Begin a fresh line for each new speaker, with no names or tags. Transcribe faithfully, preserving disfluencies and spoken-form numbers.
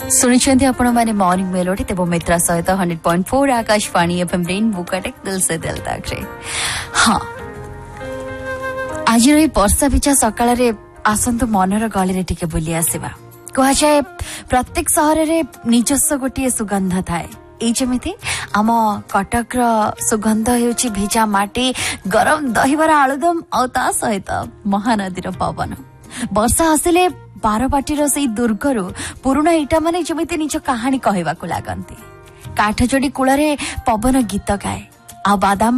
सुनिछन्ति आपण माने morning melody तेबो मित्रा सहित hundred point four Akashvani FM rainbow कटे दिल से दिल तक रे हां आज रे वर्षा बिचा सकाळ रे आसंत मनर गली रे टिके बुली आसीबा कहा जाए प्रत्येक सहर रे निजस्व गोटी सुगंध थाए एई जेमिति आम कटक रो सुगंध हेउची भिजा माटी गरम दहीबरा आलुदम औ ता सहित महानदी रो पवन वर्षा आसिले बारबाटीर से दुर्गरु पुराणा इटा माने जमिति निज कहानी कहवाकू लागंती काठ जोड़ी कूल पवन गीत गाए आ बादाम